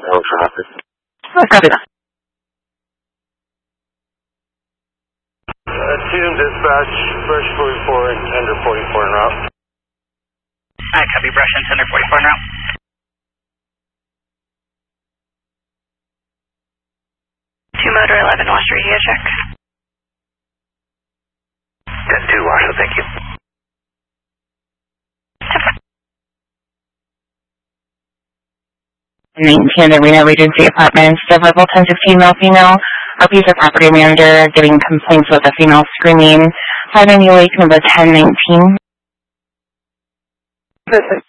No traffic. Copy that. Team dispatch, brush 44 and tender 44 en route. Alright, copy, brush and tender 44 en route. Two motor 11, watch radio check. 10-2, Washoe, thank you. Maintain the Reno Regency Apartments, deliverable 1016 male female. RP is a property manager getting complaints with a female screaming. 590 Lake number 1019. Perfect.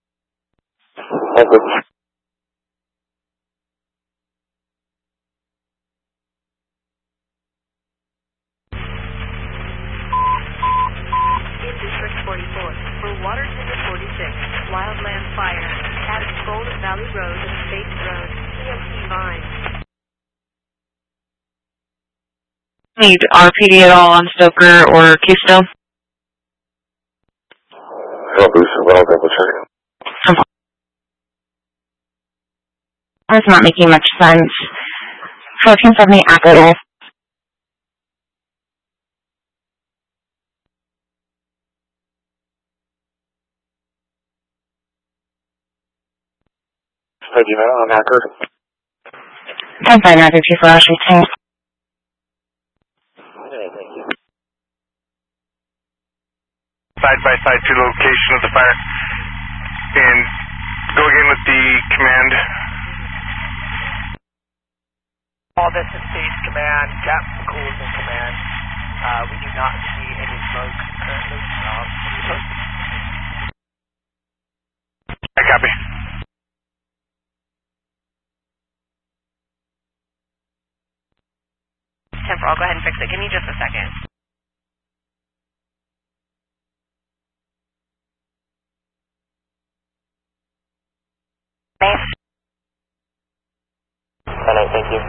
In District 44, for Water Tender 46, Wildland Fire, at Golden Valley Road and State Road, EMC Vine. Need RPD at all on Stoker or Keystone? I don't believe so, but I'll double check. That's not making much sense. 1470 Apple. Have you met on Hacker? 1059 Chief Washington. Thank you. Side-by-side to the location of the fire. And go again with the command. All this is Base Command, Captain McCool is in command. We do not see any smoke currently. I copy. Temporal, I'll go ahead and fix it. Give me just a second. Thanks. Alright, thank you.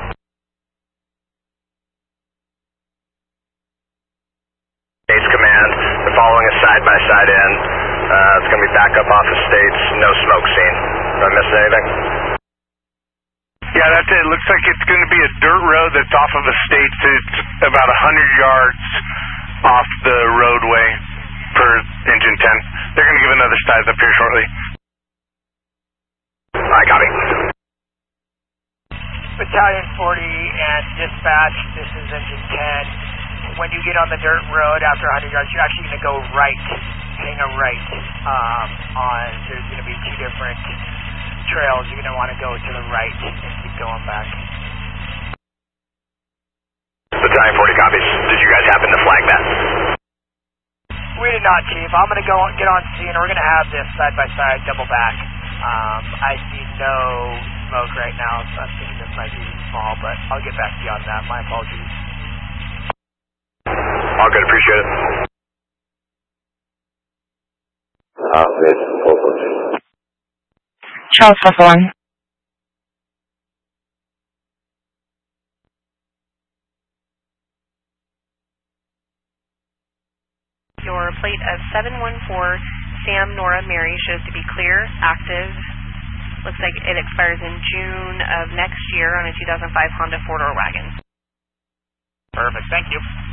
States Command, they're following us side-by-side in. It's going to be back up off of States, no smoke scene. Did I miss anything? Yeah, that's it. It looks like it's going to be a dirt road that's off of a state. It's about 100 yards off the roadway per engine 10. They're going to give another size up here shortly. I copy. Battalion 40 and dispatch, this is engine 10. When you get on the dirt road after 100 yards, you're actually going to go right, hang a right there's going to be two different trails. You're going to want to go to the right and keep going back. Battalion 40 copies. Did you guys happen to flag that? We did not, Chief. I'm going to go get on scene. We're going to have this side-by-side double back. I see no smoke right now, so I'm thinking this might be small, but I'll get back to you on that. My apologies. All good, appreciate it. Charles Hustle. Your plate of 714 Sam Nora Mary shows to be clear, active. Looks like it expires in June of next year on a 2005 Honda 4-door wagon. Perfect, thank you.